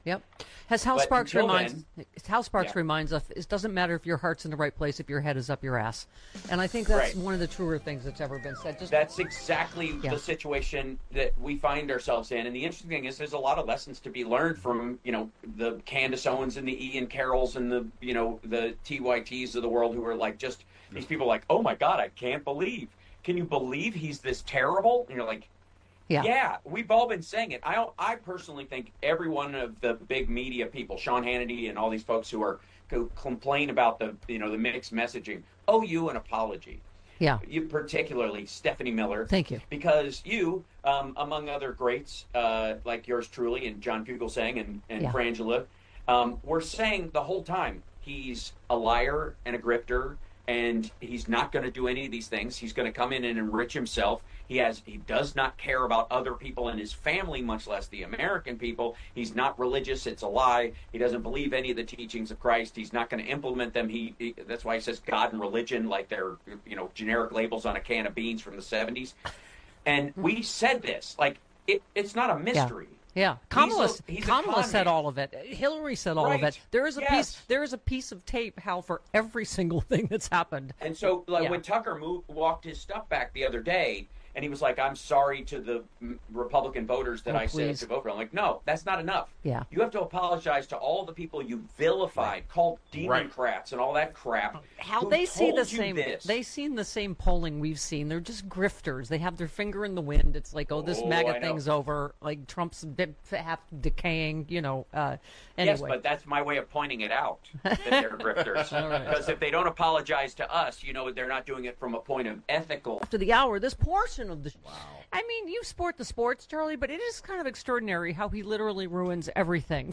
Yep. As Hal But Sparks until reminds, then- Hal Sparks Yeah. reminds us, it doesn't matter if your heart's in the right place if your head is up your ass, and I think that's Right. one of the truer things that's ever been said. That's exactly Yeah. the situation that we find ourselves in. And the interesting thing is there's a lot of lessons to be learned from, the Candace Owens and the Ian Carrolls and the TYTs of the world who are like just these people like, oh my God, I can't believe. Can you believe he's this terrible? And you're like, yeah, we've all been saying it. I personally think every one of the big media people, Sean Hannity and all these folks who complain about the mixed messaging, owe you an apology. Yeah. You particularly, Stephanie Miller. Thank you. Because you, among other greats like yours truly and John Fugelsang and Frangela, were saying the whole time he's a liar and a grifter, and he's not going to do any of these things. He's going to come in and enrich himself. He does not care about other people and his family, much less the American people. He's not religious. It's a lie. He doesn't believe any of the teachings of Christ. He's not going to implement them. That's why he says God and religion like they're generic labels on a can of beans from the 70s. And we said this. Like, it's not a mystery. Yeah, Kamala said all of it. Hillary said all of it. There is a piece of tape, Hal, for every single thing that's happened. And so, when Tucker walked his stuff back the other day, and he was like, "I'm sorry to the Republican voters that I said to vote for." I'm like, "No, that's not enough. Yeah, you have to apologize to all the people you vilified, called Democrats, and all that crap." How they see the same? They've seen the same polling we've seen. They're just grifters. They have their finger in the wind. It's like, this MAGA thing's over. Like Trump's half decaying. Anyway. Yes, but that's my way of pointing it out that they're grifters. Because if they don't apologize to us, they're not doing it from a point of ethical. After the hour, this portion of the I mean, you sport the sports, Charlie, but it is kind of extraordinary how he literally ruins everything.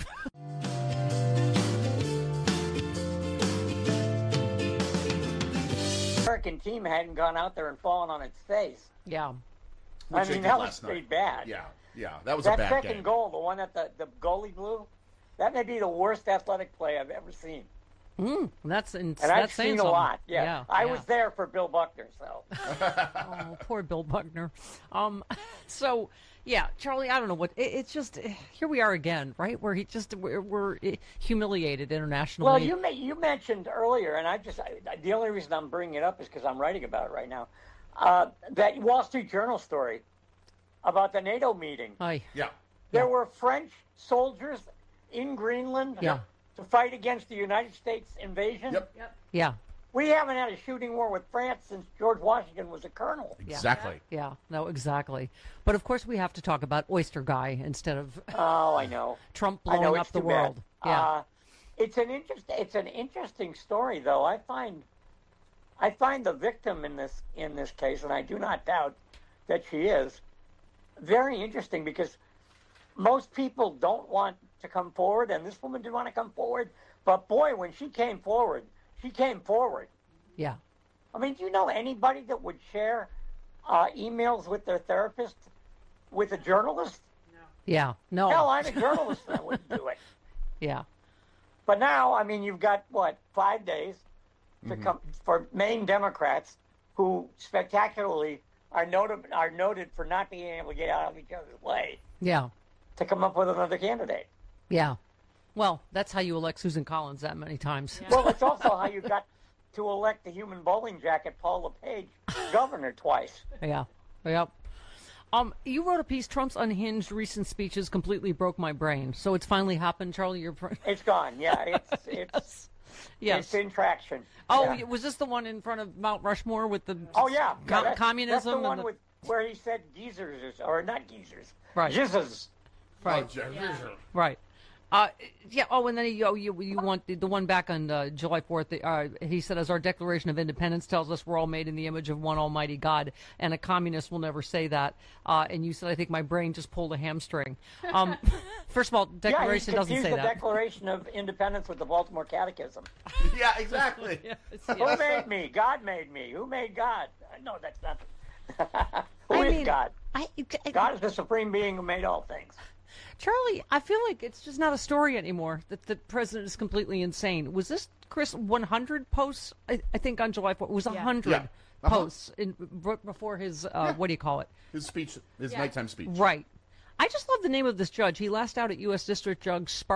The American team hadn't gone out there and fallen on its face. Yeah. That was pretty bad. Yeah, that was a bad game. That second goal, the one that the goalie blew, that may be the worst athletic play I've ever seen. I've seen saying a something. lot. Yeah. I was there for Bill Buckner, so. Oh, poor Bill Buckner. So, yeah, Charlie, I don't know what it's just. Here we are again, right? Where we're humiliated internationally. Well, you mentioned earlier, and the only reason I'm bringing it up is because I'm writing about it right now. That Wall Street Journal story about the NATO meeting. There were French soldiers in Greenland. To fight against the United States invasion? Yeah. We haven't had a shooting war with France since George Washington was a colonel. Exactly. Yeah, no, exactly. But, of course, we have to talk about Oyster Guy instead of I know. Trump blowing up the world. Yeah. It's an interesting story, though. I find the victim in this case, and I do not doubt that she is, very interesting because most people don't want to come forward, and this woman didn't want to come forward. But boy, when she came forward, she came forward. Yeah. I mean, do you know anybody that would share emails with their therapist with a journalist? No. Yeah. No. Hell, I'm a journalist and I wouldn't do it. Yeah. But now, I mean, you've got, 5 days to come for Maine Democrats who spectacularly are noted for not being able to get out of each other's way. Yeah. To come up with another candidate. Yeah. Well, that's how you elect Susan Collins that many times. Yeah. Well, it's also how you got to elect the human bowling jacket, Paul LePage, governor twice. Yeah. Yep. You wrote a piece, Trump's unhinged recent speeches completely broke my brain. So it's finally happened, Charlie? It's gone. Yeah, it's yes. It's in traction. Oh, yeah. Was this the one in front of Mount Rushmore with the communism? That's the one where he said geezers, or not geezers. Right. Jizzes. Right. Right. Yeah. Oh, and then you want the one back on July 4th. He said, as our Declaration of Independence tells us, we're all made in the image of one Almighty God, and a communist will never say that. And you said, I think my brain just pulled a hamstring. First of all, Declaration doesn't say that. The Declaration of Independence with the Baltimore Catechism. Yeah, exactly. Who made me? God made me. Who made God? No, that's not. Who is God? God is the supreme being who made all things. Charlie, I feel like it's just not a story anymore that the president is completely insane. Was this, Chris, 100 posts, I think, on July 4th? It was 100 posts before his, what do you call it? His speech, his nighttime speech. Right. I just love the name of this judge. He last out at U.S. District Judge Sparks.